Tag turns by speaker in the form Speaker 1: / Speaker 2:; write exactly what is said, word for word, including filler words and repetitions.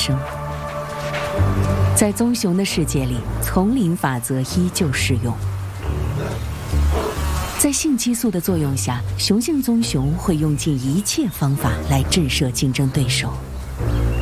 Speaker 1: 生。在棕熊的世界里，丛林法则依旧适用。在性激素的作用下，雄性棕熊会用尽一切方法来震慑竞争对手。